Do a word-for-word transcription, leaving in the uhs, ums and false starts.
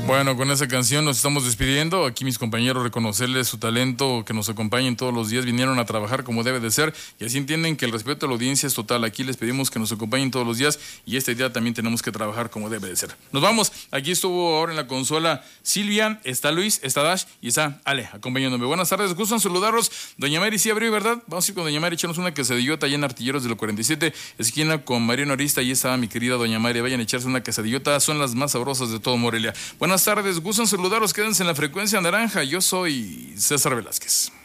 Bueno, con esa canción nos estamos despidiendo. Aquí mis compañeros, reconocerles su talento, que nos acompañen todos los días, vinieron a trabajar como debe de ser y así entienden que el respeto a la audiencia es total. Aquí les pedimos que nos acompañen todos los días y este día también tenemos que trabajar como debe de ser. Nos vamos. Aquí estuvo ahora en la consola Silvia, está Luis, está Dash y está Ale acompañándome. Buenas tardes, gustan saludarlos. Doña Mary sí abrió, ¿verdad? Vamos a ir con Doña Mary, echarnos una quesadillota allá en Artilleros de los cuarenta y siete, esquina con Mariano Arista. Ahí está mi querida Doña Mary. Vayan a echarse una quesadillota, son las más sabrosas de todo Morelia. Buenas tardes, gustan saludarlos, quédense en la frecuencia naranja. Yo soy César Velázquez.